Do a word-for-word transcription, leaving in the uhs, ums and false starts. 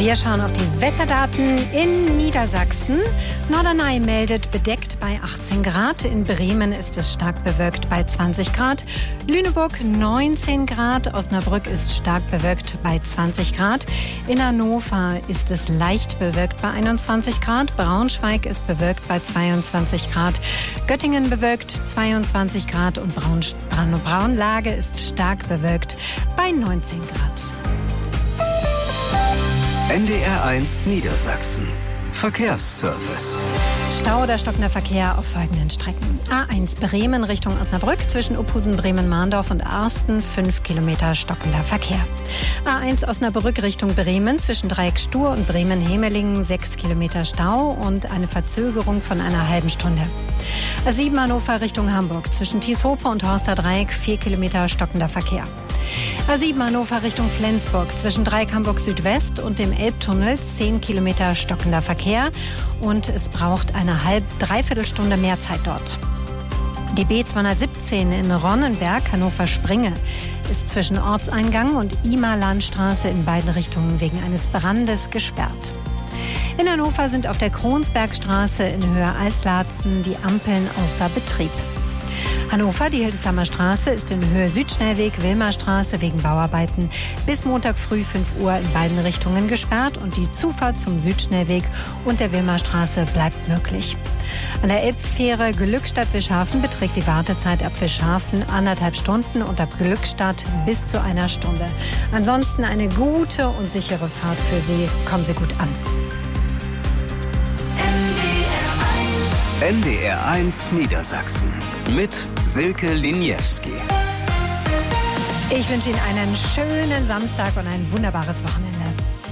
Wir schauen auf die Wetterdaten in Niedersachsen. Norderney meldet bedeckt bei achtzehn Grad. In Bremen ist es stark bewölkt bei zwanzig Grad. Lüneburg neunzehn Grad. Osnabrück ist stark bewölkt bei zwanzig Grad. In Hannover ist es leicht bewölkt bei einundzwanzig Grad. Braunschweig ist bewölkt bei zweiundzwanzig Grad. Göttingen bewölkt zweiundzwanzig Grad und Braun, Braun, Braunlage ist stark bewölkt bei neunzehn Grad. N D R eins Niedersachsen. Verkehrsservice. Stau oder stockender Verkehr auf folgenden Strecken. A eins Bremen Richtung Osnabrück zwischen Uphusen, Bremen-Mahndorf und Arsten fünf Kilometer stockender Verkehr. A eins Osnabrück Richtung Bremen zwischen Dreieck Stur und Bremen-Hemelingen sechs Kilometer Stau und eine Verzögerung von einer halben Stunde. A sieben Hannover Richtung Hamburg zwischen Thieshope und Horster Dreieck vier Kilometer stockender Verkehr. A sieben Hannover Richtung Flensburg zwischen Dreieck Hamburg Südwest und dem Elbtunnel zehn Kilometer stockender Verkehr und es braucht eine halb, dreiviertel Stunde mehr Zeit dort. Die B zweihundertsiebzehn in Ronnenberg, Hannover-Springe, ist zwischen Ortseingang und Ima-Landstraße in beiden Richtungen wegen eines Brandes gesperrt. In Hannover sind auf der Kronsbergstraße in Höhe Altlatzen die Ampeln außer Betrieb. Hannover, die Hildesheimer Straße ist in Höhe Südschnellweg, Wilmerstraße wegen Bauarbeiten bis Montag früh fünf Uhr in beiden Richtungen gesperrt und die Zufahrt zum Südschnellweg und der Wilmerstraße bleibt möglich. An der Elbfähre Glückstadt-Wischhafen beträgt die Wartezeit ab Wischhafen anderthalb Stunden und ab Glückstadt bis zu einer Stunde. Ansonsten eine gute und sichere Fahrt für Sie. Kommen Sie gut an. N D R eins Niedersachsen mit Silke Liniewski. Ich wünsche Ihnen einen schönen Samstag und ein wunderbares Wochenende.